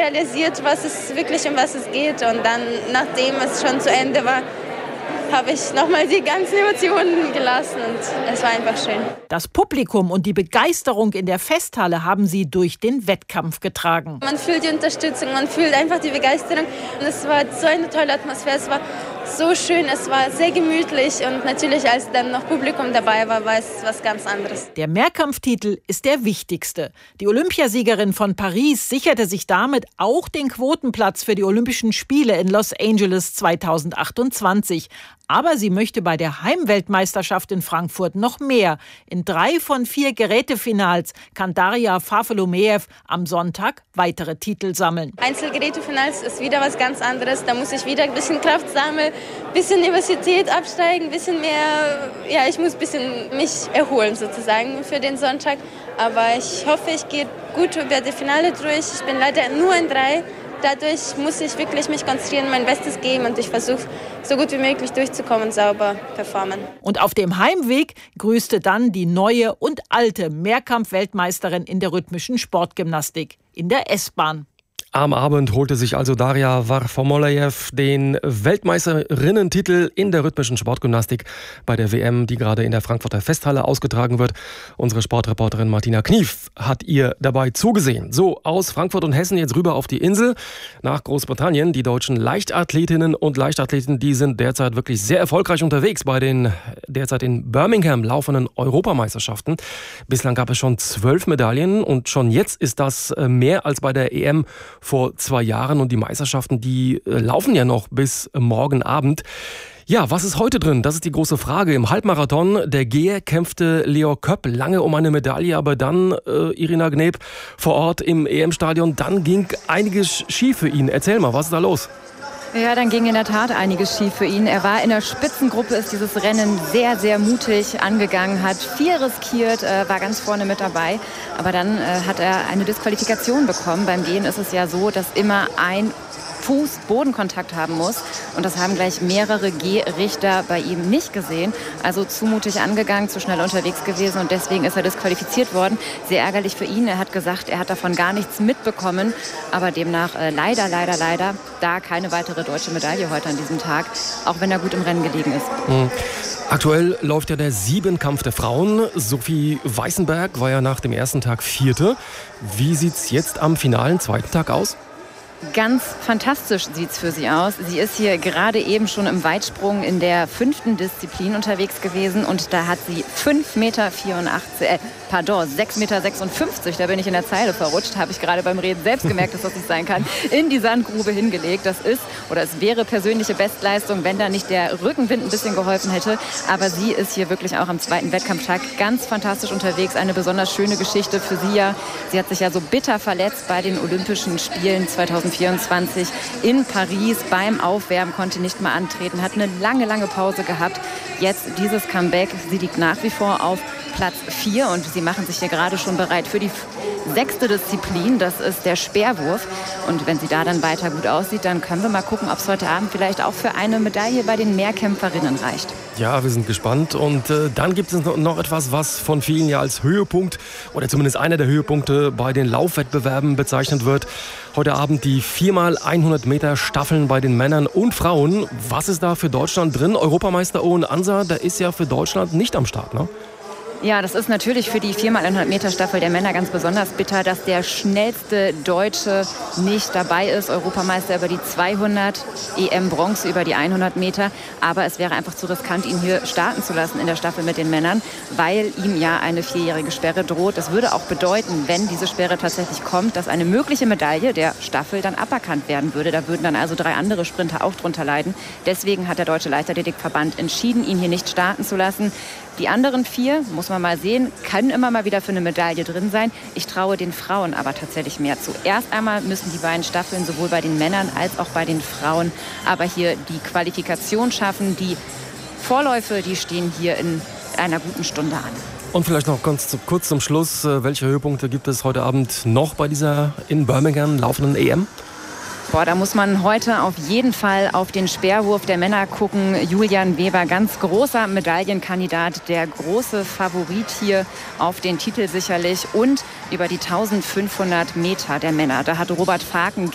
realisiert, um was es geht. Und dann, nachdem es schon zu Ende war, habe ich nochmal die ganzen Emotionen gelassen und es war einfach schön. Das Publikum und die Begeisterung in der Festhalle haben sie durch den Wettkampf getragen. Man fühlt die Unterstützung, man fühlt einfach die Begeisterung. Und es war so eine tolle Atmosphäre, es war so schön, es war sehr gemütlich und natürlich, als dann noch Publikum dabei war, war es was ganz anderes. Der Mehrkampftitel ist der wichtigste. Die Olympiasiegerin von Paris sicherte sich damit auch den Quotenplatz für die Olympischen Spiele in Los Angeles 2028. Aber sie möchte bei der Heimweltmeisterschaft in Frankfurt noch mehr. In 3 von 4 Gerätefinals kann Daria Fafolomeev am Sonntag weitere Titel sammeln. Einzelgerätefinals ist wieder was ganz anderes. Da muss ich wieder ein bisschen Kraft sammeln, ein bisschen Nervosität absteigen, ein bisschen mehr, ich muss ein bisschen mich erholen sozusagen für den Sonntag. Aber ich hoffe, ich gehe gut über die Finale durch. Ich bin leider nur in 3. Dadurch muss ich wirklich mich konzentrieren, mein Bestes geben und ich versuche, so gut wie möglich durchzukommen und sauber performen. Und auf dem Heimweg grüßte dann die neue und alte Mehrkampf-Weltmeisterin in der rhythmischen Sportgymnastik in der S-Bahn. Am Abend holte sich also Daria Varfolomeev den Weltmeisterinnentitel in der rhythmischen Sportgymnastik bei der WM, die gerade in der Frankfurter Festhalle ausgetragen wird. Unsere Sportreporterin Martina Knief hat ihr dabei zugesehen. So, aus Frankfurt und Hessen jetzt rüber auf die Insel nach Großbritannien. Die deutschen Leichtathletinnen und Leichtathleten, die sind derzeit wirklich sehr erfolgreich unterwegs bei den derzeit in Birmingham laufenden Europameisterschaften. Bislang gab es schon 12 Medaillen und schon jetzt ist das mehr als bei der EM vor 2 Jahren und die Meisterschaften, die laufen ja noch bis morgen Abend. Ja, was ist heute drin? Das ist die große Frage. Im Halbmarathon der Geher kämpfte Leo Köpp lange um eine Medaille, aber dann, Irina Gneb, vor Ort im EM-Stadion, dann ging einiges schief für ihn. Erzähl mal, was ist da los? Ja, dann ging in der Tat einiges schief für ihn. Er war in der Spitzengruppe, ist dieses Rennen sehr, sehr mutig angegangen, hat viel riskiert, war ganz vorne mit dabei. Aber dann hat er eine Disqualifikation bekommen. Beim Gehen ist es ja so, dass immer ein Fuß Bodenkontakt haben muss. Und das haben gleich mehrere Gehrichter bei ihm nicht gesehen. Also zu mutig angegangen, zu schnell unterwegs gewesen und deswegen ist er disqualifiziert worden. Sehr ärgerlich für ihn. Er hat gesagt, er hat davon gar nichts mitbekommen. Aber demnach leider da keine weitere deutsche Medaille heute an diesem Tag, auch wenn er gut im Rennen gelegen ist. Aktuell läuft ja der Siebenkampf der Frauen. Sophie Weißenberg war ja nach dem ersten Tag 4. Wie sieht's jetzt am finalen 2. Tag aus? Ganz fantastisch sieht es für sie aus. Sie ist hier gerade eben schon im Weitsprung in der 5. Disziplin unterwegs gewesen und da hat sie 6,56 Meter, da bin ich in der Zeile verrutscht, habe ich gerade beim Reden selbst gemerkt, dass das nicht sein kann, in die Sandgrube hingelegt. Das ist, oder es wäre persönliche Bestleistung, wenn da nicht der Rückenwind ein bisschen geholfen hätte. Aber sie ist hier wirklich auch am 2. Wettkampftag ganz fantastisch unterwegs. Eine besonders schöne Geschichte für sie ja. Sie hat sich ja so bitter verletzt bei den Olympischen Spielen 2024 in Paris beim Aufwärmen, konnte nicht mehr antreten, hat eine lange Pause gehabt. Jetzt dieses Comeback, sie liegt nach wie vor auf Platz 4 und sie machen sich hier gerade schon bereit für die 6. Disziplin, das ist der Speerwurf. Und wenn sie da dann weiter gut aussieht, dann können wir mal gucken, ob es heute Abend vielleicht auch für eine Medaille bei den Mehrkämpferinnen reicht. Ja, wir sind gespannt. Und dann gibt es noch etwas, was von vielen ja als Höhepunkt oder zumindest einer der Höhepunkte bei den Laufwettbewerben bezeichnet wird. Heute Abend die 4x100 Meter Staffeln bei den Männern und Frauen. Was ist da für Deutschland drin? Europameister Owen Ansa, der ist ja für Deutschland nicht am Start, ne? Ja, das ist natürlich für die 4x100 Meter Staffel der Männer ganz besonders bitter, dass der schnellste Deutsche nicht dabei ist. Europameister über die 200, EM-Bronze über die 100 Meter. Aber es wäre einfach zu riskant, ihn hier starten zu lassen in der Staffel mit den Männern, weil ihm ja eine 4-jährige Sperre droht. Das würde auch bedeuten, wenn diese Sperre tatsächlich kommt, dass eine mögliche Medaille der Staffel dann aberkannt werden würde. Da würden dann also 3 andere Sprinter auch drunter leiden. Deswegen hat der Deutsche Leichtathletikverband entschieden, ihn hier nicht starten zu lassen. Die anderen 4, muss man mal sehen, können immer mal wieder für eine Medaille drin sein. Ich traue den Frauen aber tatsächlich mehr zu. Erst einmal müssen die beiden Staffeln sowohl bei den Männern als auch bei den Frauen aber hier die Qualifikation schaffen. Die Vorläufe, die stehen hier in einer guten Stunde an. Und vielleicht noch kurz zum Schluss, welche Höhepunkte gibt es heute Abend noch bei dieser in Birmingham laufenden EM? Da muss man heute auf jeden Fall auf den Speerwurf der Männer gucken. Julian Weber, ganz großer Medaillenkandidat, der große Favorit hier auf den Titel sicherlich. Und über die 1500 Meter der Männer. Da hat Robert Faken